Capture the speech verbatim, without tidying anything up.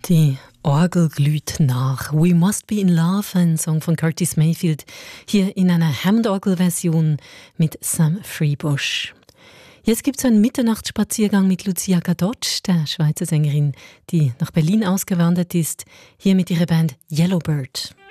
Die Orgel glüht nach. We Must Be in Love, ein Song von Curtis Mayfield, hier in einer Hammond-Orgel-Version mit Sam Freebush. Jetzt gibt es einen Mitternachtsspaziergang mit Lucia Gadotsch, der Schweizer Sängerin, die nach Berlin ausgewandert ist, hier mit ihrer Band Yellowbird.